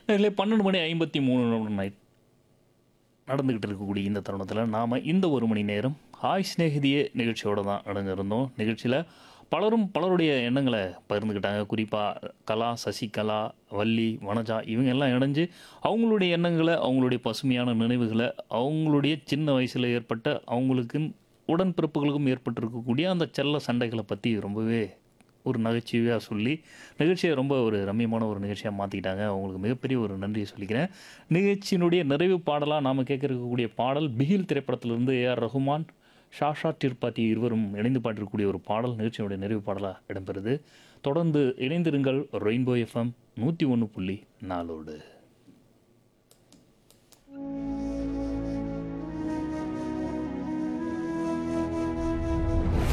இதிலே 12 மணி 53 நைட் நடந்துக்கிட்டு இருக்கக்கூடிய இந்த தருணத்தில் நாம் இந்த ஒரு மணி நேரம் ஹாய் சிநேகிதியே நிகழ்ச்சியோடு தான் இணைஞ்சிருந்தோம். நிகழ்ச்சியில் பலரும் பலருடைய எண்ணங்களை பகிர்ந்துக்கிட்டாங்க. குறிப்பாக கலா, சசிகலா, வள்ளி, வனஜா இவங்க எல்லாம் இணைஞ்சு அவங்களுடைய எண்ணங்களை, அவங்களுடைய பசுமையான நினைவுகளை, அவங்களுடைய சின்ன வயசில் ஏற்பட்ட அவங்களுக்கு உடன்பிறப்புகளுக்கும் ஏற்பட்டிருக்கக்கூடிய அந்த செல்ல சண்டைகளை பற்றி ரொம்பவே ஒரு நகைச்சுவையாக சொல்லி நிகழ்ச்சியை ரொம்ப ஒரு ரம்மியமான ஒரு நிகழ்ச்சியாக மாற்றிக்கிட்டாங்க. அவங்களுக்கு மிகப்பெரிய ஒரு நன்றியை சொல்லிக்கிறேன். நிகழ்ச்சியினுடைய நிறைவு பாடலாக நாம் கேட்க இருக்கக்கூடிய பாடல் பிகில் திரைப்படத்திலிருந்து ஏஆர் ரஹ்மான், ஷாஷா டிர்பாத்தி இருவரும் இணைந்து பாடிருக்கக்கூடிய ஒரு பாடல் நிகழ்ச்சியினுடைய நிறைவு பாடலாக இடம்பெறுது. தொடர்ந்து இணைந்திருங்கள் ரெயின்போ எஃப்எம் 101.4.